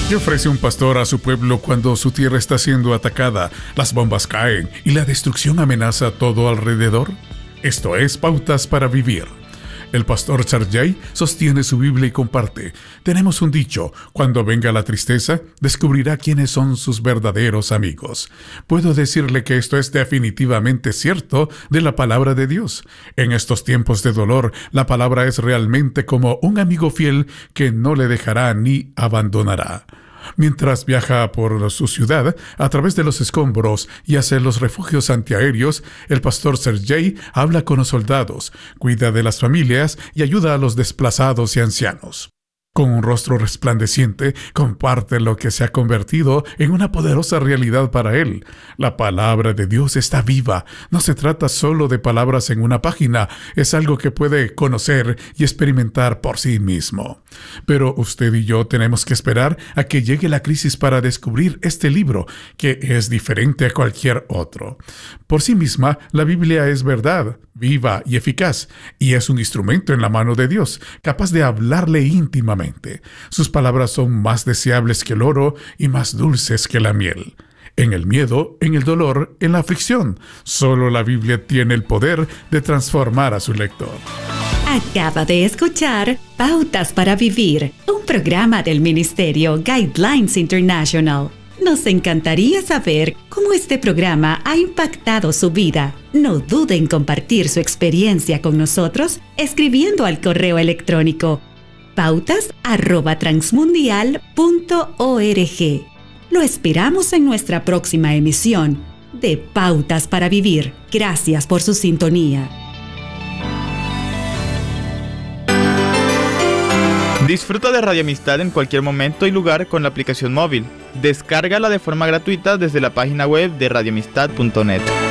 ¿Qué ofrece un pastor a su pueblo cuando su tierra está siendo atacada, las bombas caen y la destrucción amenaza todo alrededor? Esto es Pautas para Vivir. El pastor Sergey sostiene su Biblia y comparte: tenemos un dicho, cuando venga la tristeza, descubrirá quiénes son sus verdaderos amigos. Puedo decirle que esto es definitivamente cierto de la palabra de Dios. En estos tiempos de dolor, la palabra es realmente como un amigo fiel que no le dejará ni abandonará. Mientras viaja por su ciudad, a través de los escombros y hacia los refugios antiaéreos, el pastor Sergey habla con los soldados, cuida de las familias y ayuda a los desplazados y ancianos. Con un rostro resplandeciente, comparte lo que se ha convertido en una poderosa realidad para él. La palabra de Dios está viva. No se trata solo de palabras en una página, es algo que puede conocer y experimentar por sí mismo. Pero usted y yo tenemos que esperar a que llegue la crisis para descubrir este libro, que es diferente a cualquier otro. Por sí misma, la Biblia es verdad, viva y eficaz, y es un instrumento en la mano de Dios, capaz de hablarle íntimamente. Sus palabras son más deseables que el oro y más dulces que la miel. En el miedo, en el dolor, en la aflicción, solo la Biblia tiene el poder de transformar a su lector. Acaba de escuchar Pautas para Vivir, un programa del Ministerio Guidelines International. Nos encantaría saber cómo este programa ha impactado su vida. No dude en compartir su experiencia con nosotros escribiendo al correo electrónico pautas@transmundial.org. Lo esperamos en nuestra próxima emisión de Pautas para Vivir. Gracias por su sintonía. Disfruta de Radio Amistad en cualquier momento y lugar con la aplicación móvil. Descárgala de forma gratuita desde la página web de radioamistad.net.